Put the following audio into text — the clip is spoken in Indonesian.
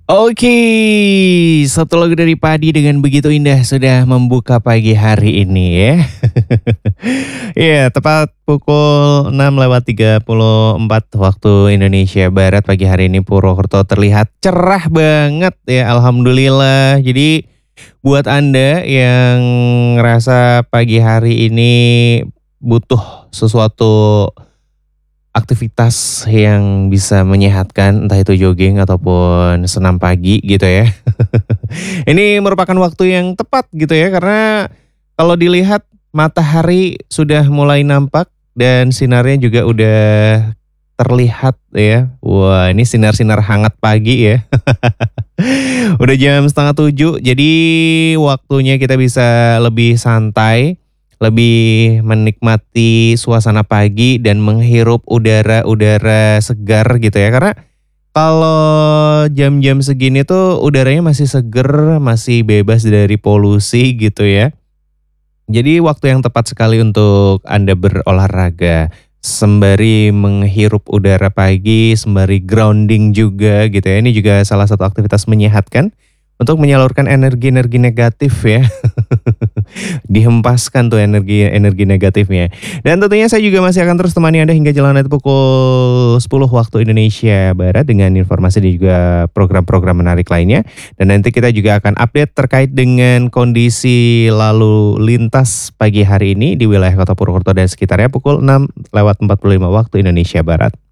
Oke, satu lagu dari Padi dengan begitu indah sudah membuka pagi hari ini ya. Iya, tepat pukul 6:34 waktu Indonesia Barat pagi hari ini Purwokerto terlihat cerah banget ya, alhamdulillah. Jadi buat Anda yang ngerasa pagi hari ini butuh sesuatu aktivitas yang bisa menyehatkan, entah itu jogging ataupun senam pagi gitu ya. Ini merupakan waktu yang tepat gitu ya, karena kalau dilihat matahari sudah mulai nampak dan sinarnya juga udah terlihat ya. Wah, ini sinar-sinar hangat pagi ya. Udah jam setengah 7, jadi waktunya kita bisa lebih santai, lebih menikmati suasana pagi dan menghirup udara-udara segar gitu ya. Karena kalau jam-jam segini tuh udaranya masih seger, masih bebas dari polusi gitu ya. Jadi waktu yang tepat sekali untuk Anda berolahraga, sembari menghirup udara pagi, sembari grounding juga gitu ya. Ini juga salah satu aktivitas menyehatkan untuk menyalurkan energi-energi negatif ya. Dihempaskan tuh energi-energi negatifnya. Dan tentunya saya juga masih akan terus temani Anda hingga jalan nanti pukul 10 waktu Indonesia Barat dengan informasi dan juga program-program menarik lainnya. Dan nanti kita juga akan update terkait dengan kondisi lalu lintas pagi hari ini di wilayah Kota Purwokerto dan sekitarnya pukul 6:45 waktu Indonesia Barat.